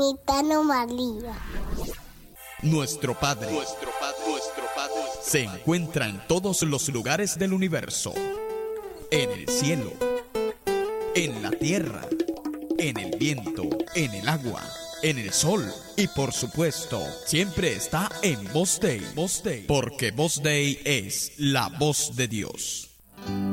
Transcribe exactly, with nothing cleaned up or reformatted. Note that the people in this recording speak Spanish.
Trinitario María. Nuestro Padre, nuestro Padre, nuestro Padre, se encuentra en todos los lugares del universo, en el cielo, en la tierra, en el viento, en el agua, en el sol y por supuesto, siempre está en Voz Dei, Voz Dei, porque Voz Dei es la voz de Dios.